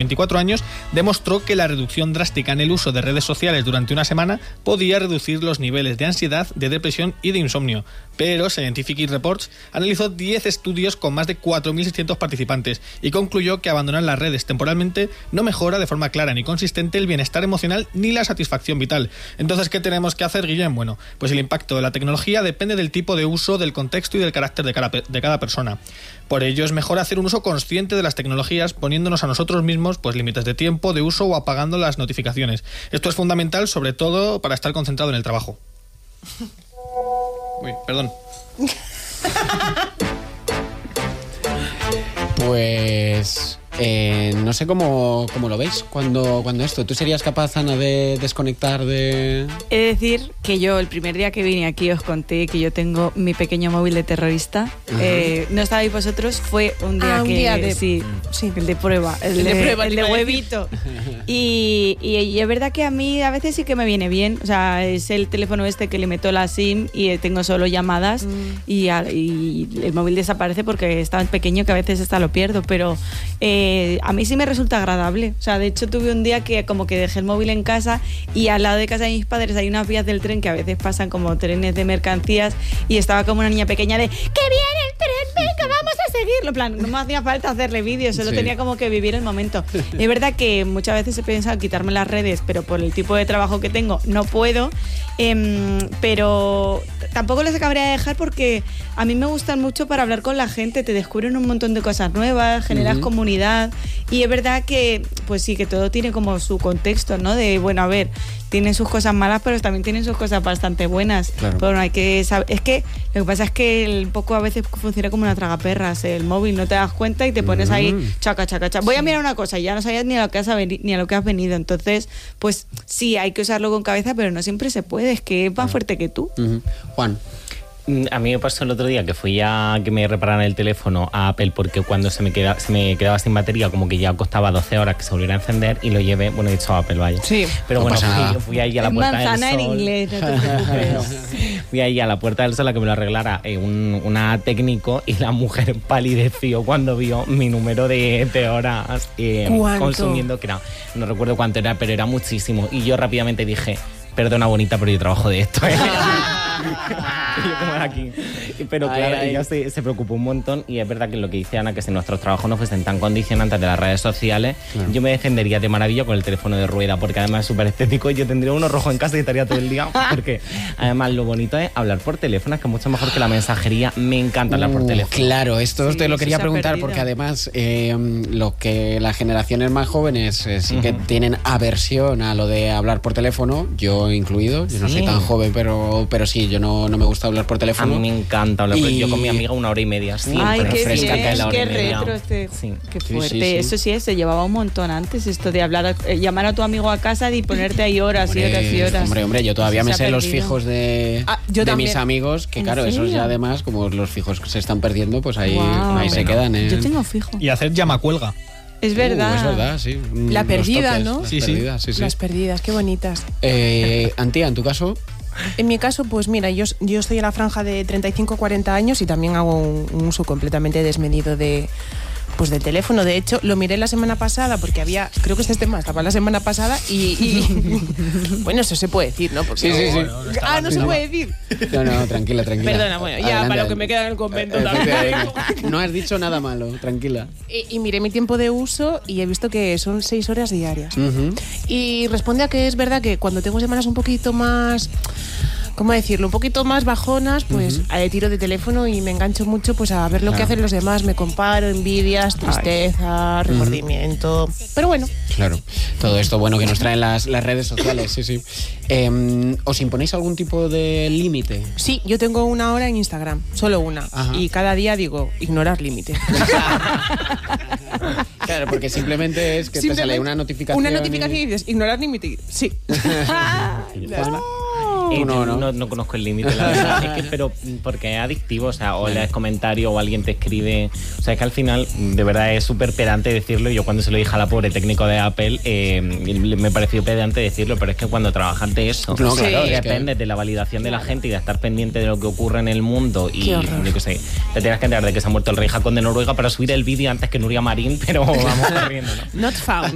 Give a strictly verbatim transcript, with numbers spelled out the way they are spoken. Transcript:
veinticuatro años, demostró que la reducción drástica en el uso de redes sociales durante una semana podía reducir los niveles de ansiedad, de depresión y de insomnio. Pero Scientific Reports analizó diez estudios con más de cuatro mil seiscientos participantes y concluyó que abandonar las redes temporalmente no mejora de forma clara ni consistente el bienestar emocional ni la satisfacción vital. Entonces, ¿qué tenemos que hacer, Guillem? Bueno, pues el impacto de la tecnología depende del tipo de uso, del contexto y del carácter de cada, de cada persona. Por ello es mejor hacer un uso consciente de las tecnologías, poniéndonos a nosotros mismos pues límites de tiempo, de uso o apagando las notificaciones. Esto es fundamental, sobre todo para estar concentrado en el trabajo. Uy, perdón. Pues eh, no sé cómo, cómo lo veis cuando, cuando esto. ¿Tú serías capaz, Ana, de desconectar de...? He de decir que yo el primer día que vine aquí os conté que yo tengo mi pequeño móvil de terrorista. Uh-huh. Eh, no estabais vosotros, fue un día ah, que... un día de... Sí, sí, el de prueba. El, el de, de prueba, el de huevito. Y, y, y es verdad que a mí a veces sí que me viene bien. O sea, es el teléfono este que le meto la SIM y tengo solo llamadas mm. y, a, y el móvil desaparece porque es tan pequeño que a veces hasta lo pierdo. Pero eh, a mí sí me resulta agradable. O sea, de hecho tuve un día que como que dejé el móvil en casa y al lado de casa de mis padres hay unas vías del tren que a veces pasan como trenes de mercancías y estaba como una niña pequeña de ¡que viene el tren! ¡Venga, vamos a seguirlo! En plan, no me hacía falta hacerle vídeos, solo sí. tenía como que vivir el momento. Y es verdad que muchas veces he pensado quitarme las redes, pero por el tipo de trabajo que tengo no puedo, eh, pero tampoco les acabaría de dejar porque a mí me gustan mucho para hablar con la gente, te descubren un montón de cosas nuevas, generas uh-huh. comunidad y es verdad que pues sí, que todo tiene como su contexto, ¿no? De, bueno, a ver, tienen sus cosas malas, pero también tienen sus cosas bastante buenas. Claro. Pero no hay que saber, es que lo que pasa es que el poco a veces funciona como una tragaperras, el móvil, no te das cuenta y te pones uh-huh. ahí chaca, chaca, chaca. Voy a mirar una cosa y ya no sabías ni a lo que has veni- ni a lo que has venido. Entonces, pues sí, hay que usarlo con cabeza, pero no siempre se puede, es que es más fuerte que tú. Uh-huh. Juan. A mí me pasó el otro día que fui a que me repararan el teléfono a Apple porque cuando se me, queda, se me quedaba sin batería como que ya costaba doce horas que se volviera a encender y lo llevé, bueno, he dicho a Apple, vaya. Sí. Pero no bueno, fui, fui ahí a la Puerta del Sol. Manzana en inglés, no te preocupes. Fui ahí a la Puerta del Sol a que me lo arreglara eh, un, una técnico y la mujer palideció cuando vio mi número de, de horas eh, consumiendo, que era, no recuerdo cuánto era, pero era muchísimo. Y yo rápidamente dije, perdona bonita, pero yo trabajo de esto, ¿eh? Yo como aquí. Pero claro, ay, ay. ella se, se preocupó un montón y es verdad que lo que dice Ana, que si nuestros trabajos no fuesen tan condicionantes de las redes sociales, claro. yo me defendería de maravilla con el teléfono de rueda, porque además es súper estético y yo tendría uno rojo en casa y estaría todo el día, porque además lo bonito es hablar por teléfono, es que es mucho mejor que la mensajería. Me encanta hablar por teléfono. Uh, claro, esto sí, te lo quería preguntar perdido. Porque además eh, lo que las generaciones más jóvenes eh, sí uh-huh. que tienen aversión a lo de hablar por teléfono, yo incluido, yo no sí. soy tan joven, pero, pero sí, yo no, no me gusta hablar por teléfono. A mí me encanta hablar por y... Yo con mi amiga una hora y media. Sí, ay, qué fresca bien, que la hora qué y media. retro este. Sí. Qué fuerte. Sí, sí, sí. Eso sí, se llevaba un montón antes, esto de hablar, eh, llamar a tu amigo a casa y ponerte ahí horas hombre, y horas y horas. Hombre, hombre, yo todavía eso me sé perdido. los fijos de, ah, yo de también. mis amigos, que claro, serio? esos ya además, como los fijos se están perdiendo, pues ahí, wow. ahí se quedan. ¿eh? Yo tengo fijo. Y hacer llamacuelga. Es verdad. Uh, es verdad, sí. La Los perdida, toques, ¿no? Las Sí, sí. perdidas, sí, sí. Las perdidas, qué bonitas. Eh, Antía, ¿en tu caso? En mi caso, pues mira, yo, yo estoy en la franja de treinta y cinco a cuarenta años y también hago un, un uso completamente desmedido de, pues del teléfono. De hecho, lo miré la semana pasada porque había, creo que este tema estaba la semana pasada y, y bueno, eso se puede decir, ¿no? Porque sí, sí, sí. No, no ah, no se puede decir. No, no, tranquila, tranquila. Perdona, bueno, ya adelante, para lo que me queda en el convento eh, también. No has dicho nada malo, tranquila. Y, y miré mi tiempo de uso y he visto que son seis horas diarias. Uh-huh. Y responde a que es verdad que cuando tengo semanas un poquito más... ¿Cómo decirlo? Un poquito más bajonas, pues uh-huh. tiro de teléfono y me engancho mucho pues a ver lo claro. que hacen los demás. Me comparo, envidias, tristeza, Ay. remordimiento. Uh-huh. Pero bueno. Claro. Todo esto bueno que nos traen las, las redes sociales, sí, sí. Eh, ¿Os imponéis algún tipo de límite? Sí, yo tengo una hora en Instagram, solo una. Ajá. Y cada día digo, ignorar límite. Claro, porque simplemente es que simplemente te sale una notificación. Una notificación y, y dices, ignorar límite. Sí. Eh, no, no. No, no conozco el límite, la verdad. Es que, pero porque es adictivo, o sea, o lees comentario o alguien te escribe. O sea, es que al final, de verdad, es súper pedante decirlo. Yo cuando se lo dije a la pobre técnico de Apple, eh, me pareció pedante decirlo, pero es que cuando trabajas de eso, no, claro, sí. es depende que... de la validación de la gente y de estar pendiente de lo que ocurre en el mundo. Y yo qué sé, te tienes que enterar de que se ha muerto el rey Jacón de Noruega para subir el vídeo antes que Nuria Marín, pero vamos corriendo, ¿no? Not found.